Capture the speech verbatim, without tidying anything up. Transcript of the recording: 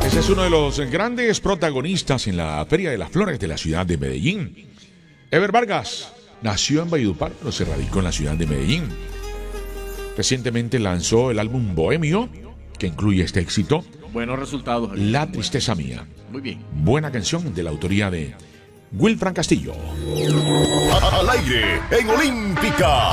Ese es uno de los grandes protagonistas en la Feria de las Flores de la ciudad de Medellín. Ever Vargas nació en Valledupar, pero se radicó en la ciudad de Medellín. Recientemente lanzó el álbum Bohemio, que incluye este éxito. Buenos resultados. La tristeza mía. Muy bien. Buena canción de la autoría de Wilfran Castillo. Al aire en Olímpica.